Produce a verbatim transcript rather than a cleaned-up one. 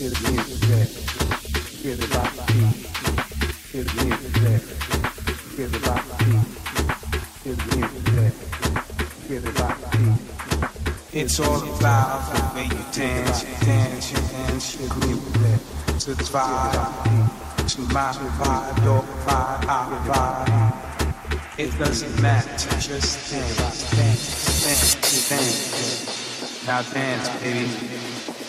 It's all about the way you dance, you dance, you dance, you groove to the vibe, to my vibe, your vibe, our vibe. It doesn't matter, just dance, dance, dance, dance. Now dance, baby.